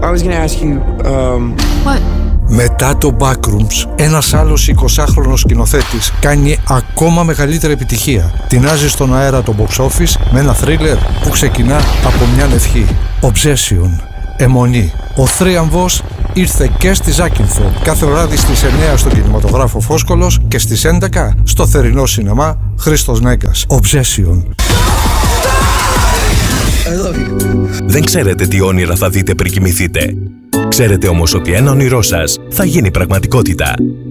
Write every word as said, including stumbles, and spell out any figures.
I was gonna ask you, um... What? Μετά το Backrooms, ένας άλλος εικοσάχρονος σκηνοθέτης κάνει ακόμα μεγαλύτερη επιτυχία. Τεινάζει στον αέρα το box office με ένα θρίλερ που ξεκινά από μια ευχή. Obsession, αιμονή. Ο θρίαμβος ήρθε και στη Ζάκυνθο κάθε βράδυ στις εννιά στον κινηματογράφο Φόσκολος και στις έντεκα στο θερινό σινεμά Χρήστος Νέγκας. Obsession. I love you. Δεν ξέρετε τι όνειρα θα δείτε πριν κοιμηθείτε. Ξέρετε όμως ότι ένα όνειρό σας θα γίνει πραγματικότητα.